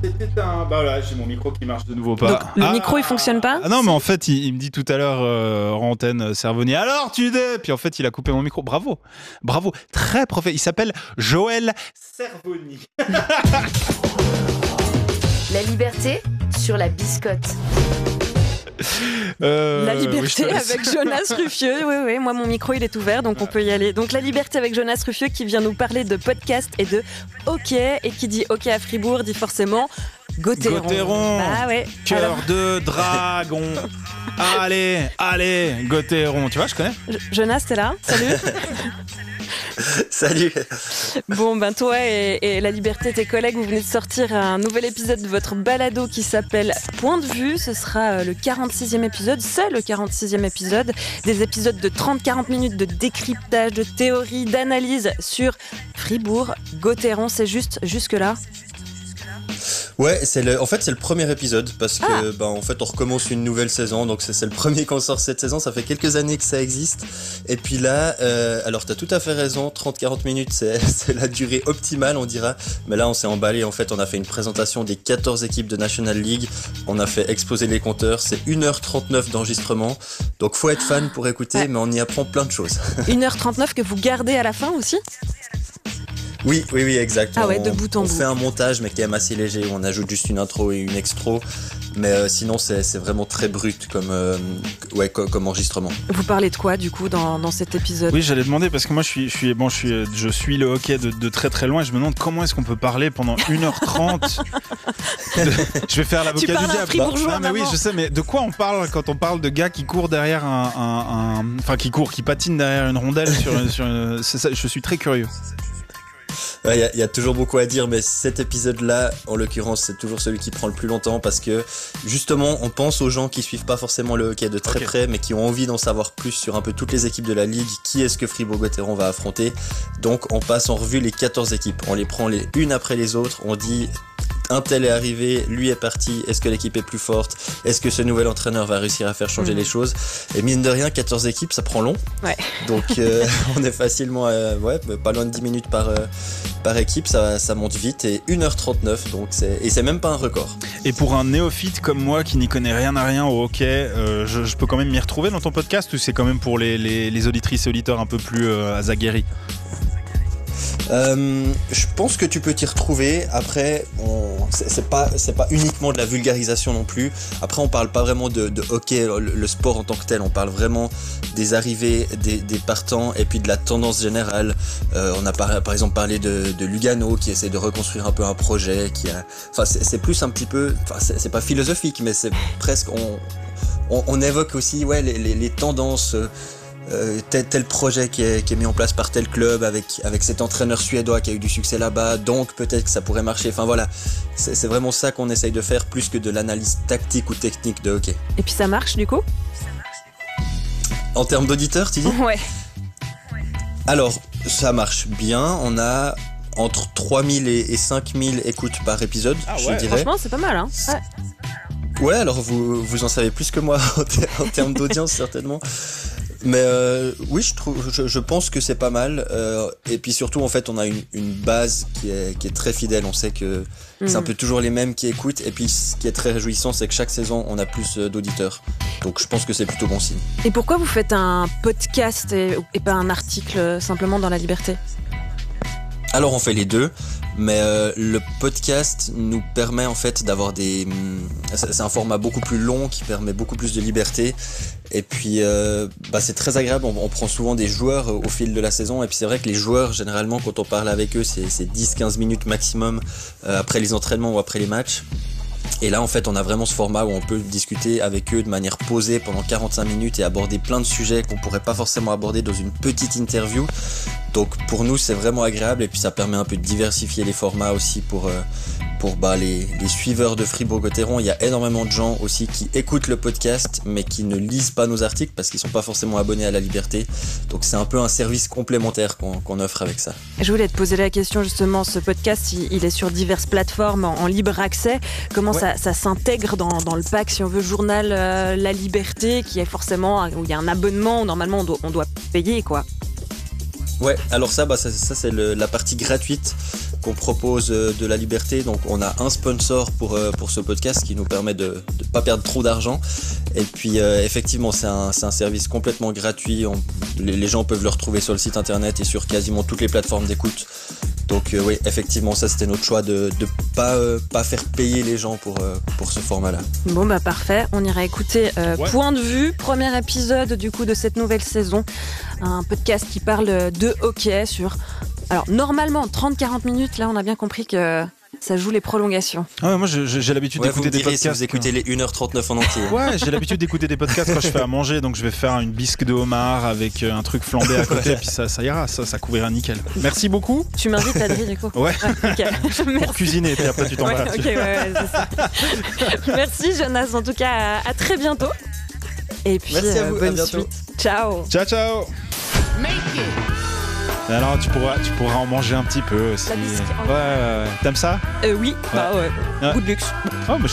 C'était un... Bah là, j'ai mon micro qui marche de nouveau pas. Donc le micro il fonctionne pas ? Non, mais en fait, il me dit tout à l'heure en antenne, Cervoni, alors tu dis. Puis en fait, il a coupé mon micro. Bravo. Très professionnel. Il s'appelle Joël Cervoni. La liberté sur la biscotte. La liberté avec Jonas Ruffieux. Oui, moi mon micro il est ouvert donc on peut y aller. Donc la liberté avec Jonas Ruffieux qui vient nous parler de podcast et de hockey. Et qui dit hockey à Fribourg dit forcément Gauthieron. Ah ouais. Cœur de dragon. Allez, Gauthieron. Tu vois, je connais. Jonas, t'es là ? Salut. Salut. Bon, toi et La Liberté, tes collègues, vous venez de sortir un nouvel épisode de votre balado qui s'appelle Point de vue. Ce sera le 46e épisode. C'est le 46e épisode. Des épisodes de 30-40 minutes de décryptage, de théorie, d'analyse sur Fribourg. Gauthieron, c'est juste jusque-là ? Ouais, c'est le premier épisode parce que en fait on recommence une nouvelle saison, donc c'est le premier qu'on sort cette saison. Ça fait quelques années que ça existe. Et puis là, alors t'as tout à fait raison, 30-40 minutes c'est la durée optimale on dira. Mais là on s'est emballé, en fait on a fait une présentation des 14 équipes de National League. On a fait exploser les compteurs, c'est 1h39 d'enregistrement. Donc faut être fan pour écouter, mais on y apprend plein de choses. 1h39 que vous gardez à la fin aussi ? Oui, exact. Ah ouais, de bout en bout. On fait un montage, mais qui est même assez léger, où on ajoute juste une intro et une extro. Mais sinon, c'est vraiment très brut comme enregistrement. Vous parlez de quoi, du coup, dans cet épisode ? Oui, j'allais demander, parce que moi, je suis le hockey de très très loin, et je me demande comment est-ce qu'on peut parler pendant 1h30 Je vais faire l'avocat du diable. Oui, je sais, mais de quoi on parle quand on parle de gars qui courent derrière qui patinent derrière une rondelle c'est ça, je suis très curieux. Il y a toujours beaucoup à dire, mais cet épisode-là, en l'occurrence, c'est toujours celui qui prend le plus longtemps parce que, justement, on pense aux gens qui suivent pas forcément le hockey de très près, mais qui ont envie d'en savoir plus sur un peu toutes les équipes de la Ligue, qui est-ce que Fribourg-Gotteron va affronter. Donc, on passe en revue les 14 équipes. On les prend les unes après les autres, on dit... Un tel est arrivé, lui est parti, est-ce que l'équipe est plus forte ? Est-ce que ce nouvel entraîneur va réussir à faire changer les choses ? Et mine de rien, 14 équipes, ça prend long. Ouais. Donc on est facilement pas loin de 10 minutes par équipe, ça monte vite, et 1h39, donc c'est même pas un record. Et pour un néophyte comme moi qui n'y connaît rien à rien au hockey, je peux quand même m'y retrouver dans ton podcast, ou c'est quand même pour les auditrices et auditeurs un peu plus aguerris ? Je pense que tu peux t'y retrouver. Après, c'est pas uniquement de la vulgarisation non plus. Après, on parle pas vraiment de hockey, le sport en tant que tel. On parle vraiment des arrivées, des partants, et puis de la tendance générale. On a par exemple parlé de Lugano qui essaie de reconstruire un peu un projet. C'est plus un petit peu. C'est pas philosophique, mais c'est presque. On évoque aussi les tendances. Tel projet qui est mis en place par tel club avec cet entraîneur suédois qui a eu du succès là-bas, donc peut-être que ça pourrait marcher. Enfin voilà, c'est vraiment ça qu'on essaye de faire plus que de l'analyse tactique ou technique de hockey. Et puis ça marche du coup ? En termes d'auditeurs, tu dis ? Ouais. Alors, ça marche bien, on a entre 3000 et 5000 écoutes par épisode, je dirais. Franchement, c'est pas mal, hein ? Ouais, alors vous en savez plus que moi en termes d'audience certainement. Mais oui, je pense que c'est pas mal. Et puis surtout, en fait, on a une base qui est très fidèle. On sait que c'est un peu toujours les mêmes qui écoutent. Et puis, ce qui est très réjouissant, c'est que chaque saison, on a plus d'auditeurs. Donc, je pense que c'est plutôt bon signe. Et pourquoi vous faites un podcast et pas un article simplement dans La Liberté ? Alors on fait les deux, mais le podcast nous permet en fait d'avoir c'est un format beaucoup plus long qui permet beaucoup plus de liberté. Et puis c'est très agréable, on prend souvent des joueurs au fil de la saison, et puis c'est vrai que les joueurs généralement quand on parle avec eux c'est 10-15 minutes maximum après les entraînements ou après les matchs. Et là en fait on a vraiment ce format où on peut discuter avec eux de manière posée pendant 45 minutes et aborder plein de sujets qu'on pourrait pas forcément aborder dans une petite interview. Donc pour nous c'est vraiment agréable, et puis ça permet un peu de diversifier les formats aussi pour les suiveurs de Fribourg-Gotteron. Il y a énormément de gens aussi qui écoutent le podcast mais qui ne lisent pas nos articles parce qu'ils sont pas forcément abonnés à La Liberté. Donc c'est un peu un service complémentaire qu'on offre avec ça. Je voulais te poser la question justement, ce podcast il est sur diverses plateformes en libre accès. Comment ça s'intègre dans le pack, si on veut, journal La Liberté, qui est forcément où il y a un abonnement où normalement on doit payer quoi. Ouais, alors ça c'est la partie gratuite qu'on propose de la liberté. Donc on a un sponsor pour ce podcast qui nous permet de ne pas perdre trop d'argent. Et puis effectivement c'est un service complètement gratuit. Les gens peuvent le retrouver sur le site internet et sur quasiment toutes les plateformes d'écoute. Donc oui, effectivement, ça c'était notre choix de pas faire payer les gens pour ce format-là. Bon bah parfait, on ira écouter Point de vue, premier épisode du coup de cette nouvelle saison, un podcast qui parle de hockey sur, alors normalement 30-40 minutes, là on a bien compris que ça joue les prolongations. Ah ouais, moi j'ai l'habitude d'écouter des podcasts. Si vous écoutez les 1h39 en entier. Ouais, j'ai l'habitude d'écouter des podcasts quand je fais à manger, donc je vais faire une bisque de homard avec un truc flambé à côté, puis ça ira, ça couvrira nickel. Merci beaucoup. Tu m'invites Adri du coup. Ouais. Okay. Pour cuisiner, puis après tu t'en vas. Ok, ouais, c'est ça. Merci Jonas, en tout cas à très bientôt. Et puis merci à vous, bonne à suite. Ciao. Ciao ciao. Alors tu pourras en manger un petit peu aussi. La bisque. Ouais. T'aimes ça? Oui, bah ouais. Goût de luxe. Oh, mais